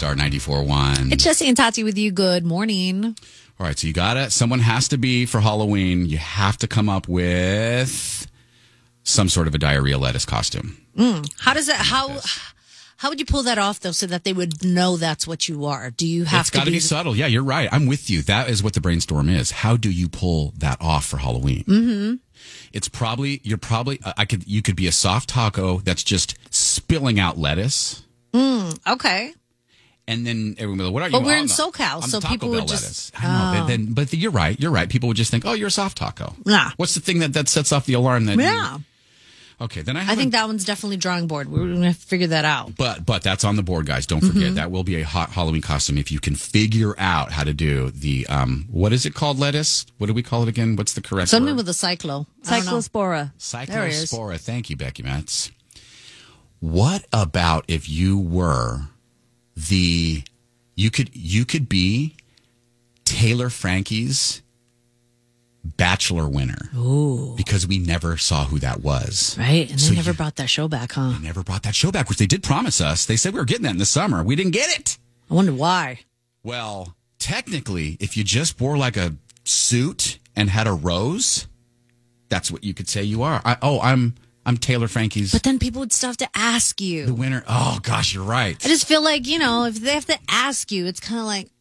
Star 94.1. It's Jesse and Tati with you. Good morning. All right, so someone has to be, for Halloween, you have to come up with some sort of a diarrhea lettuce costume. How does that, how would you pull that off, though, so that they would know that's what you are? Do you have It's got to be subtle. Yeah, you're right. I'm with you. That is what the brainstorm is. How do you pull that off for Halloween? Mm-hmm. It's probably, you could be a soft taco that's just spilling out lettuce. Okay. And then everyone will, what are you? But we're in SoCal, so people would just... I know, but you're right. You're right. People would just think, oh, you're a soft taco. Yeah. What's the thing that sets off the alarm? Okay, then I think that one's definitely drawing board. We're going to figure that out. But that's on the board, guys. Don't forget. That will be a hot Halloween costume if you can figure out how to do the, what is it called, lettuce? What do we call it again? What's the correct Something word? with a cyclospora. Cyclospora. Thank you, Becky Metz. What about if you were you could be Taylor Frankie's Bachelor winner. Ooh. Because we never saw who that was. Right. And they never brought that show back, huh? They never brought that show back, which they did promise us. They said we were getting that in the summer. We didn't get it. I wonder why. Well, technically, if you just wore like a suit and had a rose, that's what you could say you are. I'm Taylor Frankie's. But then people would still have to ask you. The winner. Oh, gosh, you're right. I just feel like, if they have to ask you, it's kind of like,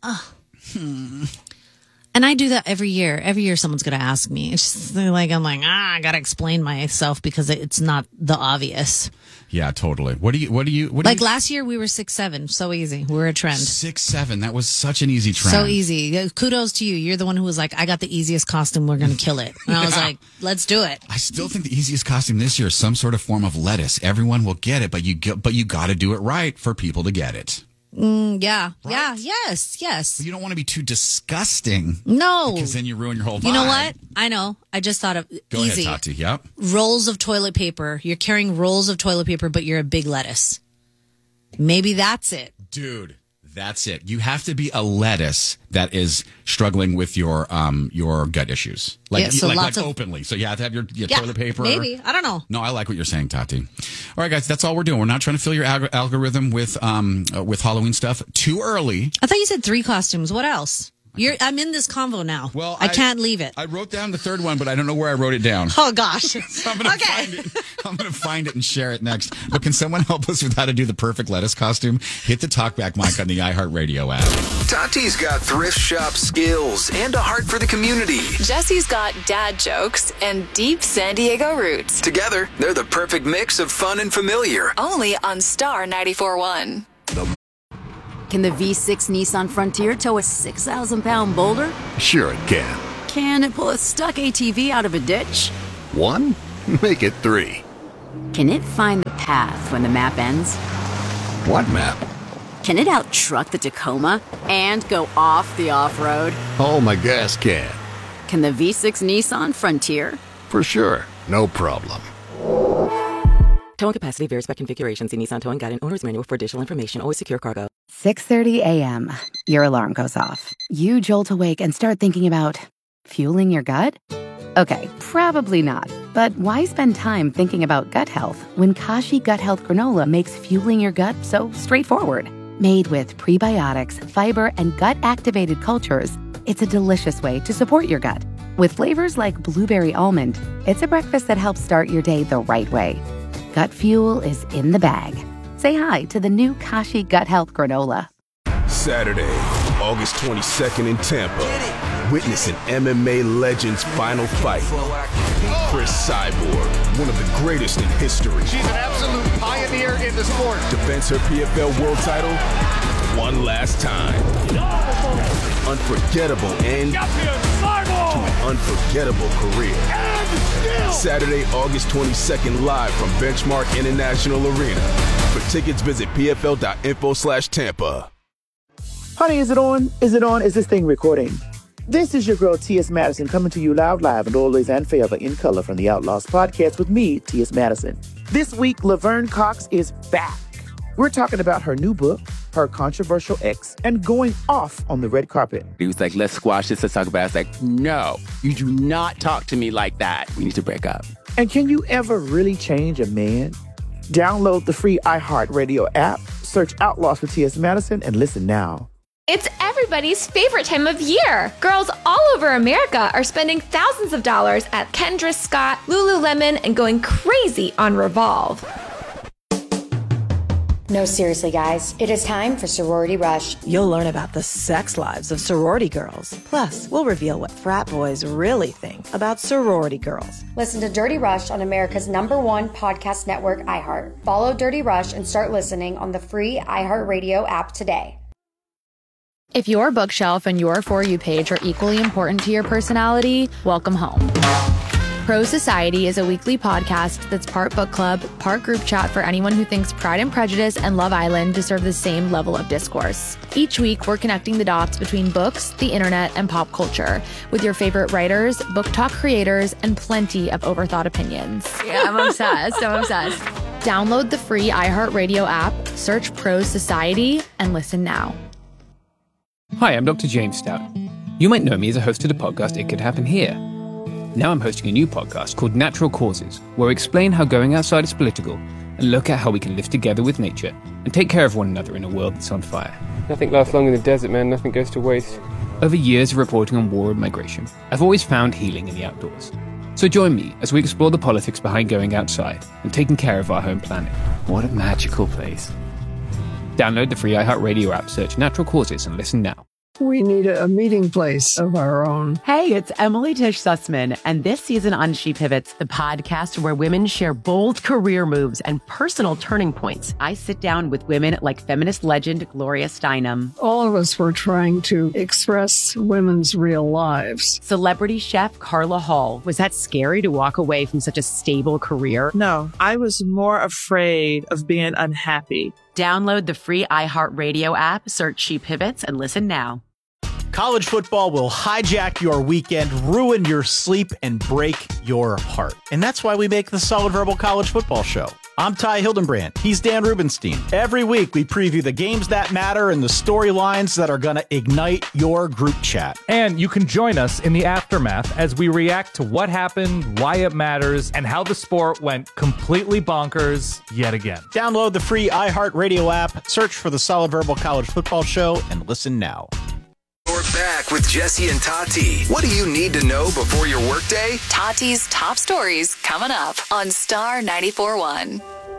And I do that every year. Every year someone's going to ask me. It's just like, I got to explain myself because it's not the obvious. Yeah, totally. What do you last year we were 6'7", so easy. We're a trend. 6'7", that was such an easy trend. So easy. Kudos to you. You're the one who was like, I got the easiest costume. We're going to kill it. And I was like, let's do it. I still think the easiest costume this year is some sort of form of lettuce. Everyone will get it, but you got to do it right for people to get it. Yeah. Right? Yeah. Yes. But you don't want to be too disgusting. No. Because then you ruin your whole vibe. You know what? I know. I just thought of Go easy. ahead, Tati. Yep. Rolls of toilet paper. You're carrying rolls of toilet paper, but you're a big lettuce. Maybe that's it. Dude, that's it. You have to be a lettuce that is struggling with your gut issues. Like openly. So you have to have your toilet paper. Maybe. I don't know. No, I like what you're saying, Tati. All right, guys, that's all we're doing. We're not trying to fill your algorithm with Halloween stuff too early. I thought you said 3 costumes. What else? I'm in this convo now. Well, I can't leave it. I wrote down the third one, but I don't know where I wrote it down. Oh, gosh. So I'm going to find it and share it next. But can someone help us with how to do the perfect lettuce costume? Hit the talkback mic on the iHeartRadio app. Tati's got thrift shop skills and a heart for the community. Jesse's got dad jokes and deep San Diego roots. Together, they're the perfect mix of fun and familiar. Only on Star 94.1. Can the V6 Nissan Frontier tow a 6,000-pound boulder? Sure it can. Can it pull a stuck ATV out of a ditch? 1? Make it 3. Can it find the path when the map ends? What map? Can it out-truck the Tacoma and go off the off-road? Oh, my gas can. Can the V6 Nissan Frontier? For sure. No problem. Towing capacity varies by configuration. See Nissan Towing Guide and Owner's Manual for additional information. Always secure cargo. 6:30 a.m. Your alarm goes off. You jolt awake and start thinking about fueling your gut? Okay, probably not. But why spend time thinking about gut health when Kashi Gut Health Granola makes fueling your gut so straightforward? Made with prebiotics, fiber, and gut-activated cultures, it's a delicious way to support your gut. With flavors like blueberry almond, it's a breakfast that helps start your day the right way. Gut fuel is in the bag. Say hi to the new Kashi Gut Health Granola. Saturday, August 22nd in Tampa. Witness an MMA legend's final fight. Chris Cyborg, one of the greatest in history. She's an absolute pioneer in the sport. Defends her PFL world title one last time. Unforgettable end to an unforgettable career. Saturday, August 22nd, live from Benchmark International Arena. For tickets, visit pfl.info/Tampa. Honey, is it on? Is it on? Is this thing recording? This is your girl, T.S. Madison, coming to you live and always and forever in color from the Outlaws podcast with me, T.S. Madison. This week, Laverne Cox is back. We're talking about her new book, her controversial ex, and going off on the red carpet. He was like, let's squash this, let's talk about it. I was like, no, you do not talk to me like that. We need to break up. And can you ever really change a man? Download the free iHeartRadio app, Search Outlaws with T.S. Madison and listen now. It's everybody's favorite time of year. Girls all over America are spending thousands of dollars at Kendra Scott, Lululemon, and going crazy on Revolve. No, seriously, guys. It is time for Sorority Rush. You'll learn about the sex lives of sorority girls. Plus, we'll reveal what frat boys really think about sorority girls. Listen to Dirty Rush on America's #1 podcast network, iHeart. Follow Dirty Rush and start listening on the free iHeartRadio app today. If your bookshelf and your For You page are equally important to your personality, welcome home. Pro Society is a weekly podcast that's part book club, part group chat for anyone who thinks Pride and Prejudice and Love Island deserve the same level of discourse. Each week, we're connecting the dots between books, the internet, and pop culture with your favorite writers, book talk creators, and plenty of overthought opinions. Yeah, I'm obsessed. Download the free iHeartRadio app, search Pro Society, and listen now. Hi, I'm Dr. James Stout. You might know me as a host of the podcast It Could Happen Here. Now I'm hosting a new podcast called Natural Causes, where we explain how going outside is political and look at how we can live together with nature and take care of one another in a world that's on fire. Nothing lasts long in the desert, man. Nothing goes to waste. Over years of reporting on war and migration, I've always found healing in the outdoors. So join me as we explore the politics behind going outside and taking care of our home planet. What a magical place. Download the free iHeartRadio app, search Natural Causes, and listen now. We need a meeting place of our own. Hey, it's Emily Tish Sussman, and this season on She Pivots, the podcast where women share bold career moves and personal turning points. I sit down with women like feminist legend Gloria Steinem. All of us were trying to express women's real lives. Celebrity chef Carla Hall. Was that scary to walk away from such a stable career? No, I was more afraid of being unhappy. Download the free iHeartRadio app, search She Pivots, and listen now. College football will hijack your weekend, ruin your sleep, and break your heart. And that's why we make the Solid Verbal College Football Show. I'm Ty Hildenbrand. He's Dan Rubenstein. Every week, we preview the games that matter and the storylines that are going to ignite your group chat. And you can join us in the aftermath as we react to what happened, why it matters, and how the sport went completely bonkers yet again. Download the free iHeartRadio app, search for the Solid Verbal College Football Show, and listen now. We're back with Jesse and Tati. What do you need to know before your workday? Tati's top stories coming up on Star 94.1.